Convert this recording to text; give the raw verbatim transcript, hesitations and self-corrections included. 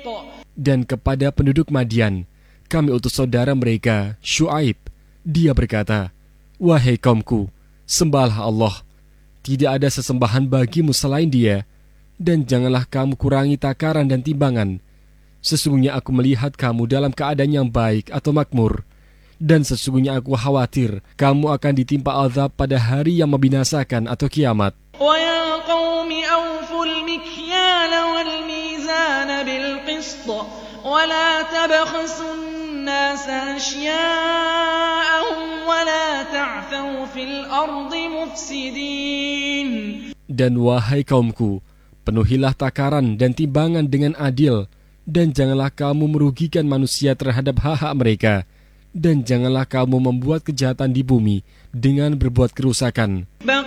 Dan kepada penduduk Madian, kami utus saudara mereka, Syuaib. Dia berkata, wahai kaumku, sembahlah Allah. Tidak ada sesembahan bagimu selain Dia, dan janganlah kamu kurangi takaran dan timbangan. Sesungguhnya aku melihat kamu dalam keadaan yang baik atau makmur, dan sesungguhnya aku khawatir kamu akan ditimpa azab pada hari yang membinasakan atau kiamat. وَيَا قَوْمِ أَوْفُوا الْمِكْيَالَ وَالْمِيزَانَ بِالْقِسْطِ وَلَا تَبْخَسُوا النَّاسَ أَشْيَاءَهُمْ وَلَا تَعْثَوْا فِي الْأَرْضِ مُفْسِدِينَ. Dan wahai kaumku, penuhilah takaran dan timbangan dengan adil, dan janganlah kamu merugikan manusia terhadap hak-hak mereka, dan janganlah kamu membuat kejahatan di bumi dengan berbuat kerusakan.